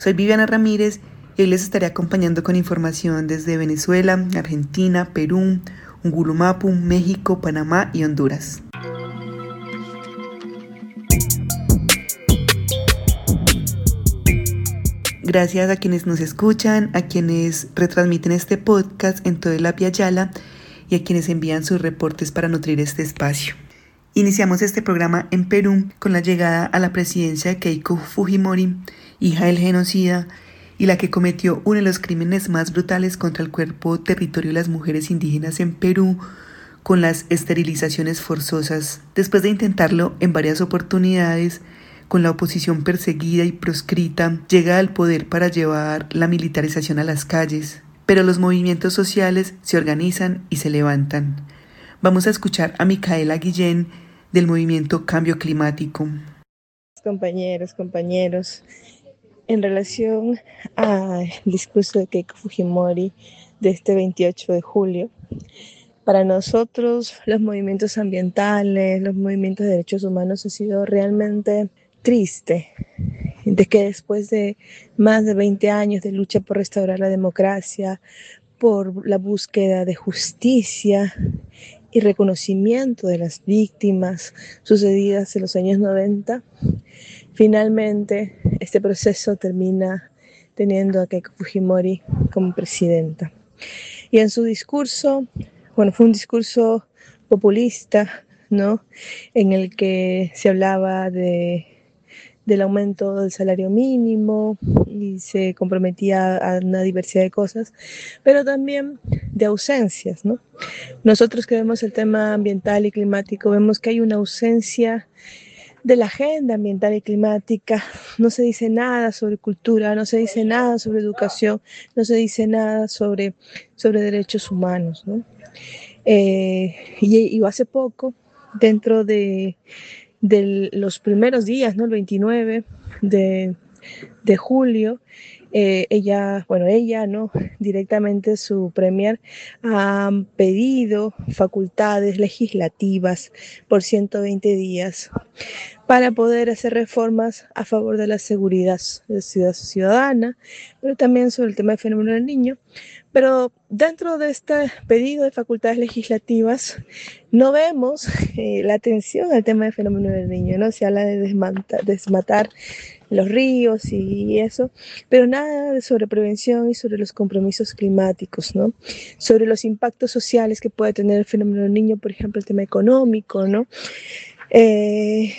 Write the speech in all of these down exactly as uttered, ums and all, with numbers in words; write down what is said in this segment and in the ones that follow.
Soy Viviana Ramírez y hoy les estaré acompañando con información desde Venezuela, Argentina, Perú, Ungulumapu, México, Panamá y Honduras. Gracias a quienes nos escuchan, a quienes retransmiten este podcast en todo el Apia Yala y a quienes envían sus reportes para nutrir este espacio. Iniciamos este programa en Perú con la llegada a la presidencia de Keiko Fujimori, hija del genocida y la que cometió uno de los crímenes más brutales contra el cuerpo territorio de las mujeres indígenas en Perú, con las esterilizaciones forzosas. Después de intentarlo en varias oportunidades, con la oposición perseguida y proscrita, llega al poder para llevar la militarización a las calles. Pero los movimientos sociales se organizan y se levantan. Vamos a escuchar a Micaela Guillén del movimiento Cambio Climático. Compañeros, compañeros, en relación al discurso de Keiko Fujimori de este veintiocho de julio, para nosotros los movimientos ambientales, los movimientos de derechos humanos ha sido realmente triste de que después de más de veinte años de lucha por restaurar la democracia, por la búsqueda de justicia y reconocimiento de las víctimas sucedidas en los años noventa, finalmente este proceso termina teniendo a Keiko Fujimori como presidenta. Y en su discurso, bueno, fue un discurso populista, ¿no? En el que se hablaba de del aumento del salario mínimo y se comprometía a una diversidad de cosas, pero también de ausencias, ¿no? Nosotros que vemos el tema ambiental y climático, vemos que hay una ausencia de la agenda ambiental y climática. No se dice nada sobre cultura, no se dice nada sobre educación, no se dice nada sobre, sobre derechos humanos, ¿no? Eh, y, y hace poco, dentro de de los primeros días, ¿no? El veintinueve de, de julio, eh, ella, bueno, ella, ¿no? Directamente su premier ha pedido facultades legislativas por ciento veinte días para poder hacer reformas a favor de la seguridad ciudadana, pero también sobre el tema del fenómeno del niño. Pero dentro de este pedido de facultades legislativas no vemos eh, la atención al tema del fenómeno del niño, ¿no? Se habla de desmatar, desmatar los ríos y eso, pero nada sobre prevención y sobre los compromisos climáticos, ¿no? Sobre los impactos sociales que puede tener el fenómeno del niño, por ejemplo, el tema económico, ¿no? Eh,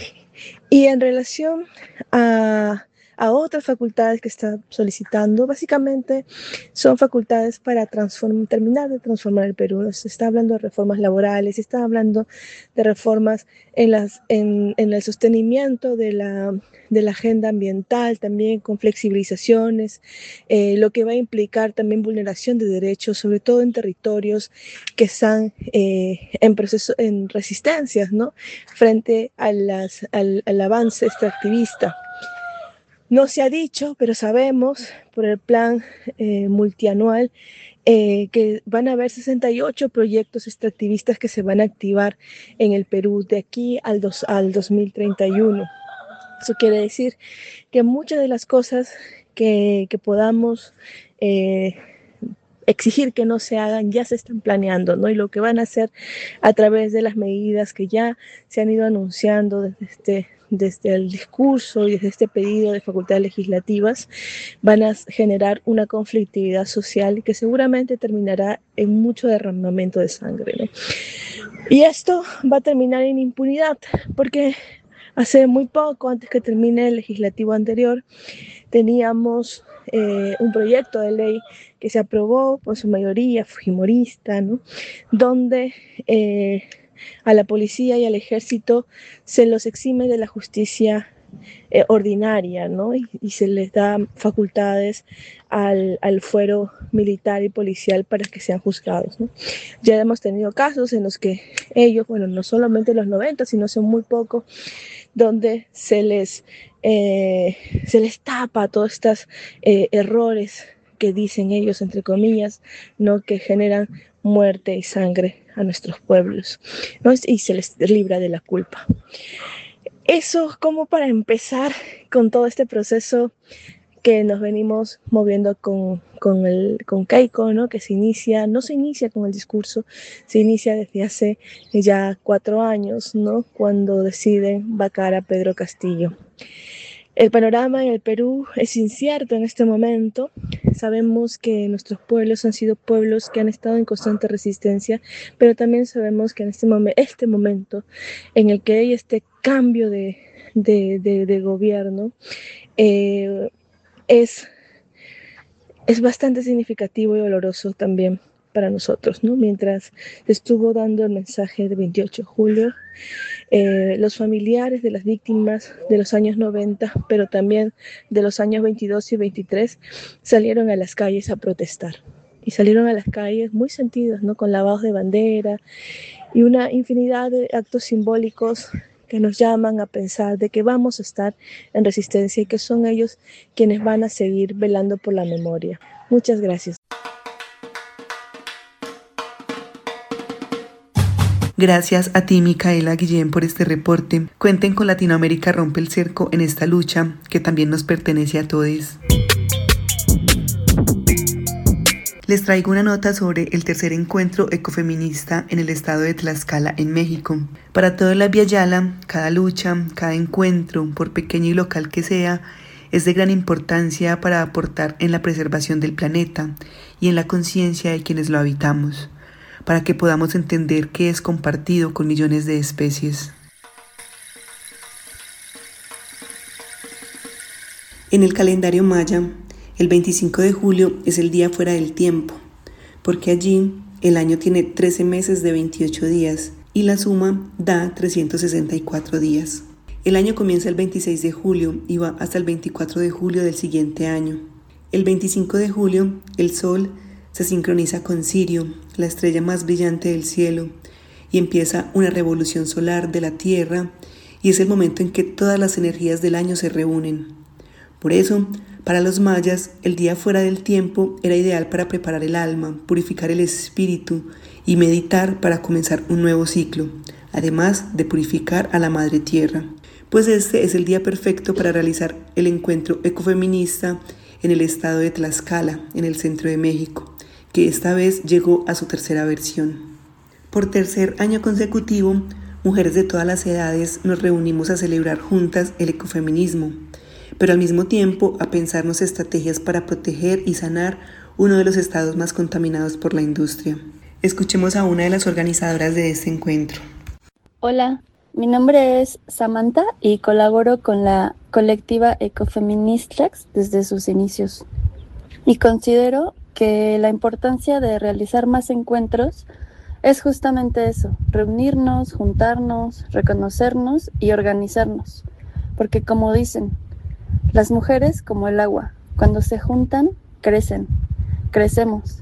y en relación a... a otras facultades que está solicitando, básicamente son facultades para transform, terminar de transformar el Perú. Se está hablando de reformas laborales, se está hablando de reformas en, las, en, en el sostenimiento de la, de la agenda ambiental, también con flexibilizaciones, eh, lo que va a implicar también vulneración de derechos, sobre todo en territorios que están eh, en proceso, en resistencias, ¿no? Frente a las, al, al avance extractivista. No se ha dicho, pero sabemos por el plan eh, multianual eh, que van a haber sesenta y ocho proyectos extractivistas que se van a activar en el Perú de aquí al, dos, al dos mil treinta y uno. Eso quiere decir que muchas de las cosas que, que podamos eh, exigir que no se hagan ya se están planeando, ¿no? Y lo que van a hacer a través de las medidas que ya se han ido anunciando desde este desde el discurso y desde este pedido de facultades legislativas, van a generar una conflictividad social que seguramente terminará en mucho derramamiento de sangre, ¿no? Y esto va a terminar en impunidad, porque hace muy poco, antes que termine el legislativo anterior, teníamos eh, un proyecto de ley que se aprobó por su mayoría fujimorista, ¿no? Donde eh, a la policía y al ejército se los exime de la justicia eh, ordinaria, ¿no? Y, y se les da facultades al, al fuero militar y policial para que sean juzgados, ¿no? Ya hemos tenido casos en los que ellos, bueno, no solamente los noventa, sino son muy pocos, donde se les, eh, se les tapa todos estos eh, errores que dicen ellos, entre comillas, ¿no? Que generan muerte y sangre a nuestros pueblos, ¿no? Y se les libra de la culpa. Eso como para empezar con todo este proceso que nos venimos moviendo con, con, el, con Keiko, ¿no? Que se inicia, no se inicia con el discurso, se inicia desde hace ya cuatro años, ¿no? Cuando deciden vacar a Pedro Castillo. El panorama en el Perú es incierto en este momento. Sabemos que nuestros pueblos han sido pueblos que han estado en constante resistencia, pero también sabemos que en este, mom- este momento en el que hay este cambio de, de, de, de gobierno, eh, es, es bastante significativo y doloroso también para nosotros, ¿no? Mientras estuvo dando el mensaje del veintiocho de julio, eh, los familiares de las víctimas de los años noventa, pero también de los años veintidós y veintitrés, salieron a las calles a protestar. Y salieron a las calles muy sentidos, ¿no? Con lavados de bandera y una infinidad de actos simbólicos que nos llaman a pensar de que vamos a estar en resistencia y que son ellos quienes van a seguir velando por la memoria. Muchas gracias. Gracias a ti, Micaela Guillén, por este reporte. Cuenten con Latinoamérica Rompe el Cerco en esta lucha que también nos pertenece a todos. Les traigo una nota sobre el tercer encuentro ecofeminista en el estado de Tlaxcala, en México. Para todo la Via Yala, cada lucha, cada encuentro, por pequeño y local que sea, es de gran importancia para aportar en la preservación del planeta y en la conciencia de quienes lo habitamos, para que podamos entender que es compartido con millones de especies. En el calendario maya, el veinticinco de julio es el día fuera del tiempo, porque allí el año tiene trece meses de veintiocho días y la suma da trescientos sesenta y cuatro días. El año comienza el veintiséis de julio y va hasta el veinticuatro de julio del siguiente año. El veinticinco de julio, el sol se sincroniza con Sirio, la estrella más brillante del cielo, y empieza una revolución solar de la Tierra, y es el momento en que todas las energías del año se reúnen. Por eso, para los mayas, el día fuera del tiempo era ideal para preparar el alma, purificar el espíritu y meditar para comenzar un nuevo ciclo, además de purificar a la Madre Tierra. Pues este es el día perfecto para realizar el encuentro ecofeminista en el estado de Tlaxcala, en el centro de México, que esta vez llegó a su tercera versión. Por tercer año consecutivo, mujeres de todas las edades nos reunimos a celebrar juntas el ecofeminismo, pero al mismo tiempo a pensarnos estrategias para proteger y sanar uno de los estados más contaminados por la industria. Escuchemos a una de las organizadoras de este encuentro. Hola, mi nombre es Samantha y colaboro con la colectiva Ecofeministlax desde sus inicios. Y considero que la importancia de realizar más encuentros es justamente eso, reunirnos, juntarnos, reconocernos y organizarnos. Porque como dicen, las mujeres como el agua, cuando se juntan, crecen, crecemos.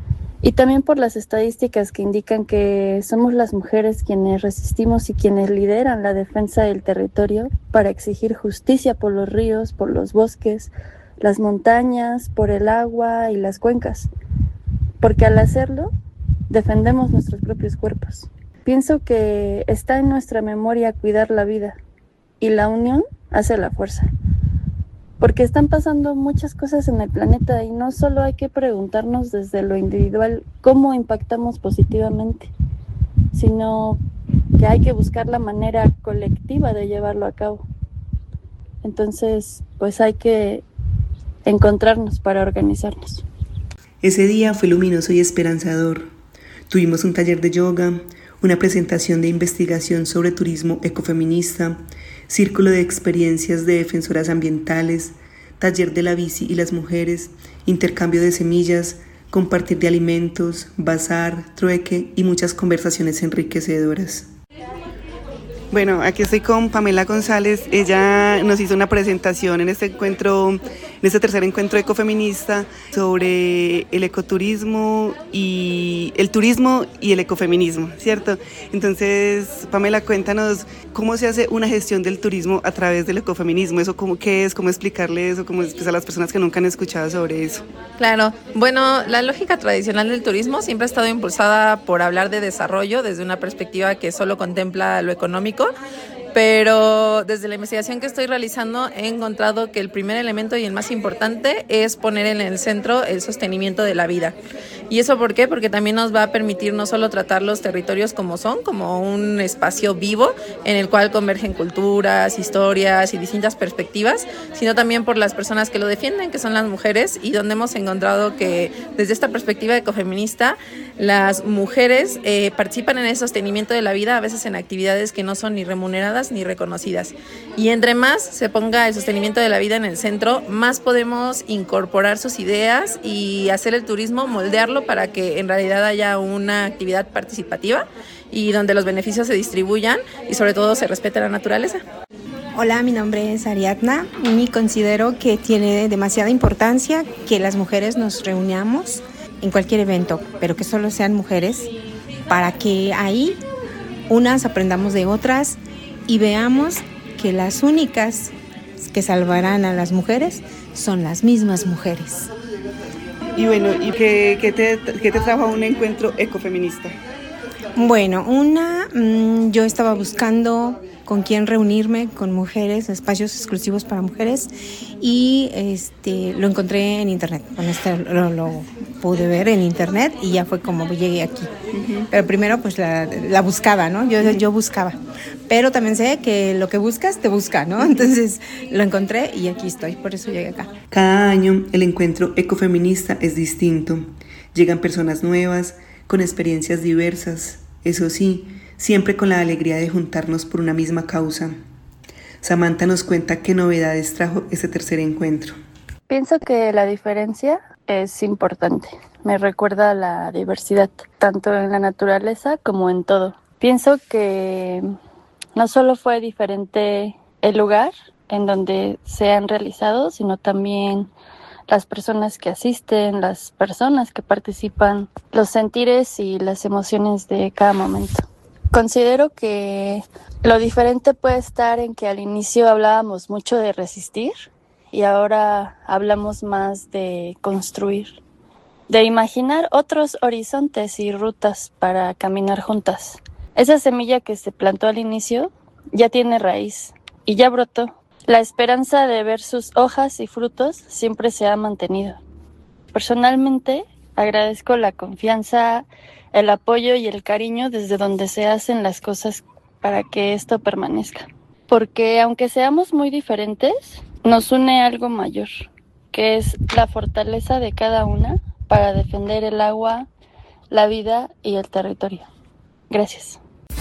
Y también por las estadísticas que indican que somos las mujeres quienes resistimos y quienes lideran la defensa del territorio para exigir justicia por los ríos, por los bosques, las montañas, por el agua y las cuencas. Porque al hacerlo, defendemos nuestros propios cuerpos. Pienso que está en nuestra memoria cuidar la vida y la unión hace la fuerza. Porque están pasando muchas cosas en el planeta y no solo hay que preguntarnos desde lo individual cómo impactamos positivamente, sino que hay que buscar la manera colectiva de llevarlo a cabo. Entonces, pues hay que encontrarnos para organizarnos. Ese día fue luminoso y esperanzador. Tuvimos un taller de yoga, una presentación de investigación sobre turismo ecofeminista, círculo de experiencias de defensoras ambientales, taller de la bici y las mujeres, intercambio de semillas, compartir de alimentos, bazar, trueque y muchas conversaciones enriquecedoras. Bueno, aquí estoy con Pamela González. Ella nos hizo una presentación en este encuentro, en este tercer encuentro ecofeminista sobre el ecoturismo y el turismo y el ecofeminismo, ¿cierto? Entonces, Pamela, cuéntanos cómo se hace una gestión del turismo a través del ecofeminismo. ¿Eso cómo qué es? ¿Cómo explicarle eso? ¿Cómo explicar a las personas que nunca han escuchado sobre eso? Claro. Bueno, la lógica tradicional del turismo siempre ha estado impulsada por hablar de desarrollo desde una perspectiva que solo contempla lo económico, pero desde la investigación que estoy realizando he encontrado que el primer elemento y el más importante es poner en el centro el sostenimiento de la vida. ¿Y eso por qué? Porque también nos va a permitir no solo tratar los territorios como son, como un espacio vivo en el cual convergen culturas, historias y distintas perspectivas, sino también por las personas que lo defienden, que son las mujeres, y donde hemos encontrado que desde esta perspectiva ecofeminista, las mujeres eh, participan en el sostenimiento de la vida, a veces en actividades que no son ni remuneradas ni reconocidas. Y entre más se ponga el sostenimiento de la vida en el centro, más podemos incorporar sus ideas y hacer el turismo, moldearlo para que en realidad haya una actividad participativa y donde los beneficios se distribuyan y sobre todo se respete la naturaleza. Hola, mi nombre es Ariadna y considero que tiene demasiada importancia que las mujeres nos reunamos en cualquier evento, pero que solo sean mujeres, para que ahí unas aprendamos de otras y veamos que las únicas que salvarán a las mujeres son las mismas mujeres. Y bueno, ¿y qué, qué, te, qué te trajo a un encuentro ecofeminista? Bueno, una, mmm, yo estaba buscando con quién reunirme, con mujeres, espacios exclusivos para mujeres, y este lo encontré en internet. Bueno, este lo, lo pude ver en internet y ya fue como llegué aquí. Uh-huh. Pero primero pues la, la buscaba, ¿no? Yo, uh-huh. yo buscaba. Pero también sé que lo que buscas te busca, ¿no? Entonces lo encontré y aquí estoy, por eso llegué acá. Cada año el encuentro ecofeminista es distinto. Llegan personas nuevas, con experiencias diversas. Eso sí, siempre con la alegría de juntarnos por una misma causa. Samantha nos cuenta qué novedades trajo este tercer encuentro. Pienso que la diferencia es importante. Me recuerda a la diversidad, tanto en la naturaleza como en todo. Pienso que no solo fue diferente el lugar en donde se han realizado, sino también las personas que asisten, las personas que participan, los sentires y las emociones de cada momento. Considero que lo diferente puede estar en que al inicio hablábamos mucho de resistir y ahora hablamos más de construir, de imaginar otros horizontes y rutas para caminar juntas. Esa semilla que se plantó al inicio ya tiene raíz y ya brotó. La esperanza de ver sus hojas y frutos siempre se ha mantenido. Personalmente, agradezco la confianza, el apoyo y el cariño desde donde se hacen las cosas para que esto permanezca. Porque aunque seamos muy diferentes, nos une algo mayor, que es la fortaleza de cada una para defender el agua, la vida y el territorio. Gracias.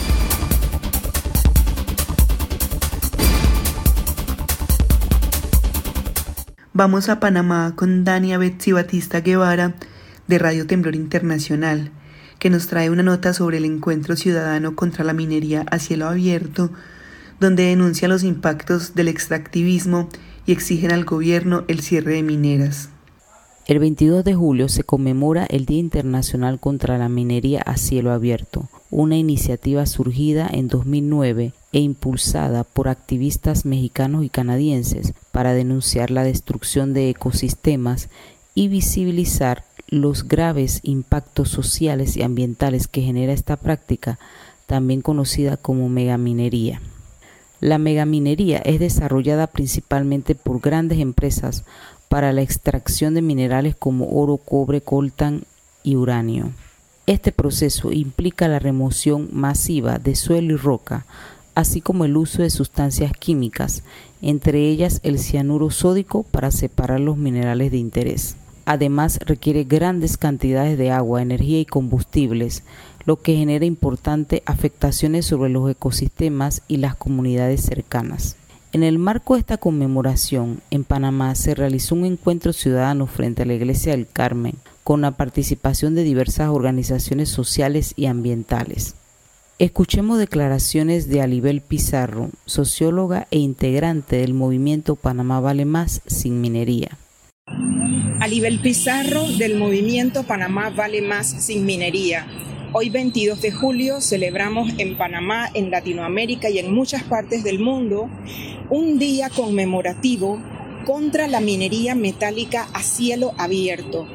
Vamos a Panamá con Dania Betsy Batista Guevara de Radio Temblor Internacional, que nos trae una nota sobre el encuentro ciudadano contra la minería a cielo abierto, donde denuncia los impactos del extractivismo y exigen al gobierno el cierre de mineras. El veintidós de julio se conmemora el Día Internacional contra la Minería a Cielo Abierto, una iniciativa surgida en dos mil nueve e impulsada por activistas mexicanos y canadienses para denunciar la destrucción de ecosistemas y visibilizar los graves impactos sociales y ambientales que genera esta práctica, también conocida como megaminería. La megaminería es desarrollada principalmente por grandes empresas para la extracción de minerales como oro, cobre, coltán y uranio. Este proceso implica la remoción masiva de suelo y roca, así como el uso de sustancias químicas, entre ellas el cianuro sódico para separar los minerales de interés. Además, requiere grandes cantidades de agua, energía y combustibles, lo que genera importantes afectaciones sobre los ecosistemas y las comunidades cercanas. En el marco de esta conmemoración, en Panamá se realizó un encuentro ciudadano frente a la Iglesia del Carmen, con la participación de diversas organizaciones sociales y ambientales. Escuchemos declaraciones de Alibel Pizarro, socióloga e integrante del movimiento Panamá Vale Más sin minería. Alibel Pizarro, del movimiento Panamá Vale Más sin minería. Hoy veintidós de julio celebramos en Panamá, en Latinoamérica y en muchas partes del mundo un día conmemorativo contra la minería metálica a cielo abierto.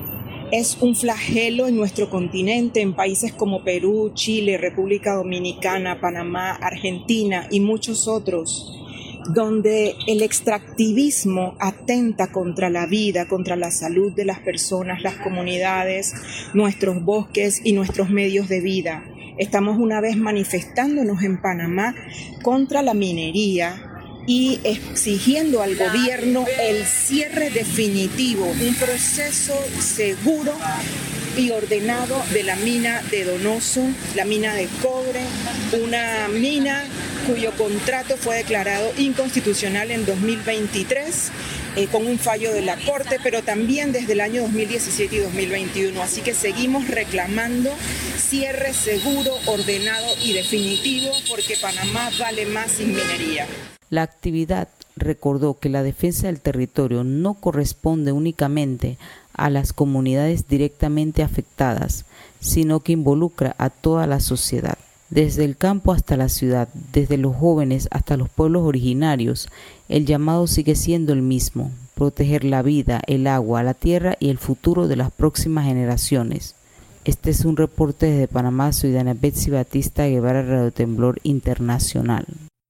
es un flagelo en nuestro continente, en países como Perú, Chile, República Dominicana, Panamá, Argentina y muchos otros, donde el extractivismo atenta contra la vida, contra la salud de las personas, las comunidades, nuestros bosques y nuestros medios de vida. Estamos una vez manifestándonos en Panamá contra la minería y exigiendo al gobierno el cierre definitivo, un proceso seguro y ordenado de la mina de Donoso, la mina de cobre, una mina cuyo contrato fue declarado inconstitucional en dos mil veintitrés eh, con un fallo de la Corte, pero también desde el año dos mil diecisiete y dos mil veintiuno. Así que seguimos reclamando cierre seguro, ordenado y definitivo, porque Panamá vale más sin minería. La actividad recordó que la defensa del territorio no corresponde únicamente a las comunidades directamente afectadas, sino que involucra a toda la sociedad. Desde el campo hasta la ciudad, desde los jóvenes hasta los pueblos originarios, el llamado sigue siendo el mismo: proteger la vida, el agua, la tierra y el futuro de las próximas generaciones. Este es un reporte desde Panamá. Soy Dana Betsy Batista Guevara, Radio Temblor Internacional.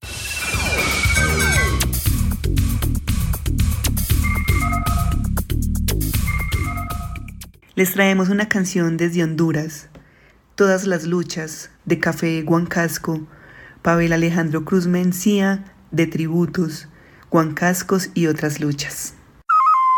Les traemos una canción desde Honduras, Todas las luchas, de Café Huancasco, Pavel Alejandro Cruz Mencía, de Tributos, Huancascos y otras luchas.